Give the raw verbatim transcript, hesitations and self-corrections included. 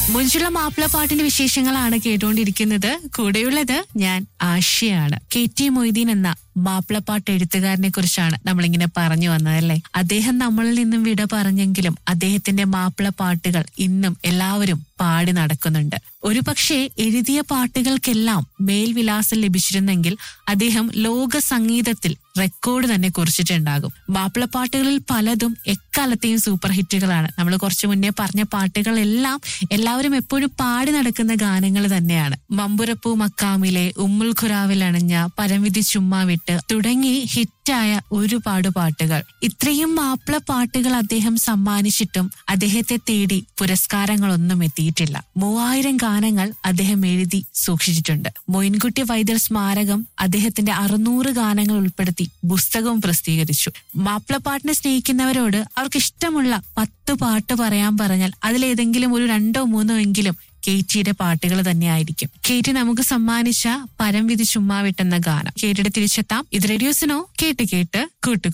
മുഞ്ചുള്ള മാപ്പിളപ്പാട്ടിന്റെ വിശേഷങ്ങളാണ് കേട്ടുകൊണ്ടിരിക്കുന്നത്. കൂടെയുള്ളത് ഞാൻ ആശയാണ്. കെ ടി മൊയ്തീൻ എന്ന മാപ്പിളപ്പാട്ട് എഴുത്തുകാരനെ കുറിച്ചാണ് നമ്മളിങ്ങനെ പറഞ്ഞു വന്നതല്ലേ. അദ്ദേഹം നമ്മളിൽ നിന്നും വിട പറഞ്ഞെങ്കിലും അദ്ദേഹത്തിന്റെ മാപ്പിളപ്പാട്ടുകൾ ഇന്നും എല്ലാവരും പാടി നടക്കുന്നുണ്ട്. ഒരു പക്ഷേ എഴുതിയ പാട്ടുകൾക്കെല്ലാം മേൽവിലാസം ലഭിച്ചിരുന്നെങ്കിൽ അദ്ദേഹം ലോക സംഗീതത്തിൽ റെക്കോർഡ് തന്നെ കുറിച്ചിട്ടുണ്ടാകും. മാപ്പിളപ്പാട്ടുകളിൽ പലതും എക്കാലത്തെയും സൂപ്പർ ഹിറ്റുകളാണ്. നമ്മൾ കുറച്ചു മുന്നേ പറഞ്ഞ പാട്ടുകളെല്ലാം എല്ലാവരും എപ്പോഴും പാടി നടക്കുന്ന ഗാനങ്ങൾ തന്നെയാണ്. മമ്പുരപ്പൂ മക്കാമിലെ, ഉമ്മുൽ ഖുറാവിൽ അണഞ്ഞ, പരംവിധി ചുമ്മാ വിട്ട് തുടങ്ങി ഹിറ്റായ ഒരുപാട് പാട്ടുകൾ. ഇത്രയും മാപ്പിള പാട്ടുകൾ അദ്ദേഹം സമ്മാനിച്ചിട്ടും അദ്ദേഹത്തെ തേടി പുരസ്കാരങ്ങളൊന്നും എത്തിയിട്ടില്ല. മൂവായിരം ഗാനങ്ങൾ അദ്ദേഹം എഴുതി സൂക്ഷിച്ചിട്ടുണ്ട്. മൊയിൻകുട്ടി വൈദ്യർ സ്മാരകം അദ്ദേഹത്തിന്റെ അറുന്നൂറ് ഗാനങ്ങൾ ഉൾപ്പെടുത്തി പുസ്തകവും പ്രസിദ്ധീകരിച്ചു. മാപ്പിളപ്പാട്ടിനെ സ്നേഹിക്കുന്നവരോട് അവർക്ക് ഇഷ്ടമുള്ള പത്ത് പാട്ട് പറയാൻ പറഞ്ഞാൽ അതിലേതെങ്കിലും ഒരു രണ്ടോ മൂന്നോ എങ്കിലും കേറ്റിയുടെ പാട്ടുകൾ തന്നെയായിരിക്കും. കേറ്റി നമുക്ക് സമ്മാനിച്ച പരംവിധി ചുമ്മാവിട്ടെന്ന ഗാനം കേട്ടിട്ട് തിരിച്ചെത്താം. ഇത് റേഡിയോസിനോ കേട്ട് കേട്ട് കൂട്ടു.